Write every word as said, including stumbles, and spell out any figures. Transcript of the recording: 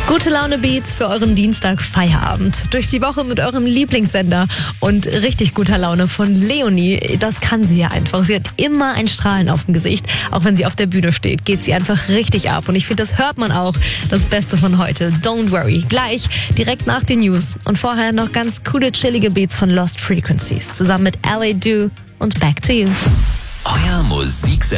Gute Laune Beats für euren Dienstag Feierabend. Durch die Woche mit eurem Lieblingssender und richtig guter Laune von Leonie. Das kann sie ja einfach. Sie hat immer ein Strahlen auf dem Gesicht. Auch wenn sie auf der Bühne steht, geht sie einfach richtig ab. Und ich finde, das hört man auch. Das Beste von heute. Don't worry. Gleich, direkt nach den News. Und vorher noch ganz coole, chillige Beats von Lost Frequencies. Zusammen mit L A Do und Back to You. Euer Musik